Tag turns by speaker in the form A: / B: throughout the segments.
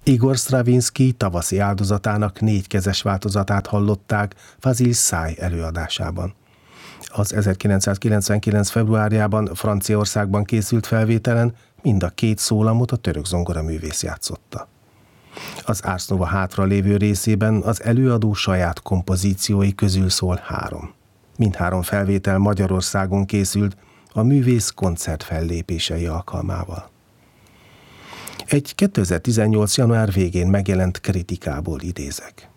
A: Igor Stravinsky tavaszi áldozatának 4 kezes változatát hallották Fazil Say előadásában. Az 1999. februárjában Franciaországban készült felvételen mind a 2 szólamot a török zongoraművész játszotta. Az Ars Nova hátra lévő részében az előadó saját kompozíciói közül szól 3. Mindhárom felvétel Magyarországon készült a művész koncertfellépései alkalmával. Egy 2018. január végén megjelent kritikából idézek.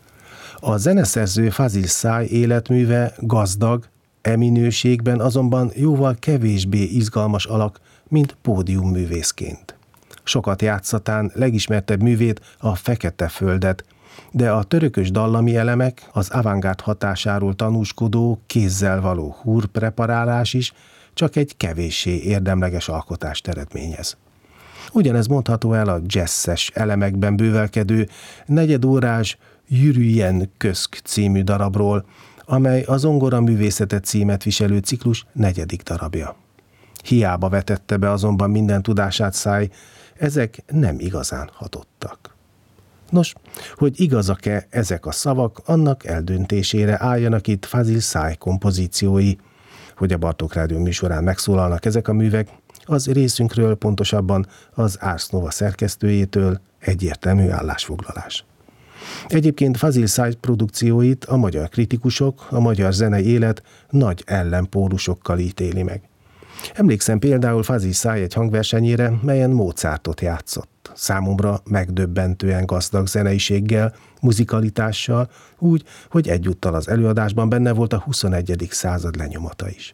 A: A zeneszerző Fazil Say életműve gazdag, minőségben azonban jóval kevésbé izgalmas alak, mint pódiumművészként. Sokat játszatán legismertebb művét, a Fekete Földet, de a törökös dallami elemek, az avantgárd hatásáról tanúskodó kézzel való húrpreparálás is csak egy kevéssé érdemleges alkotást eredményez. Ugyanez mondható el a jazzes elemekben bővelkedő negyedórás Yürüyen Köszk című darabról, amely a zongoraművészete címet viselő ciklus 4. darabja. Hiába vetette be azonban minden tudását Say, ezek nem igazán hatottak. Nos, hogy igazak-e ezek a szavak, annak eldöntésére álljanak itt Fazil Say kompozíciói. Hogy a Bartók Rádió műsorán megszólalnak ezek a művek, az részünkről, pontosabban az Ars Nova szerkesztőjétől egyértelmű állásfoglalás. Egyébként Fazil Say produkcióit a magyar kritikusok, a magyar zenei élet nagy ellenpólusokkal ítéli meg. Emlékszem például Fazil Say egy hangversenyére, melyen Mozartot játszott. Számomra megdöbbentően gazdag zeneiséggel, muzikalitással, úgy, hogy egyúttal az előadásban benne volt a 21. század lenyomata is.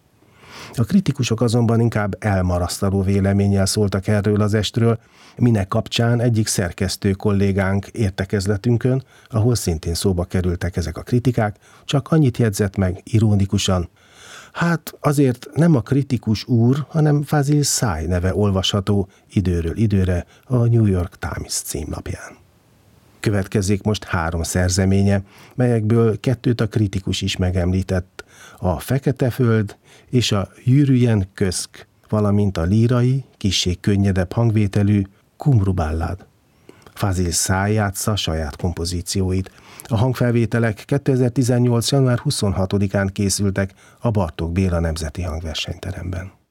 A: A kritikusok azonban inkább elmarasztaló véleménnyel szóltak erről az estről, minek kapcsán egyik szerkesztő kollégánk értekezletünkön, ahol szintén szóba kerültek ezek a kritikák, csak annyit jegyzett meg ironikusan: hát azért nem a kritikus úr, hanem Fazil Say neve olvasható időről időre a New York Times címlapján. Következzék most 3 szerzeménye, melyekből 2 a kritikus is megemlített, a Fekete Föld és a Yürüyen Köszk, valamint a lírai, kissé könnyedebb hangvételű Kumru Ballad. Fazil Say játsza saját kompozícióit. A hangfelvételek 2018. január 26-án készültek a Bartók Béla Nemzeti Hangversenyteremben.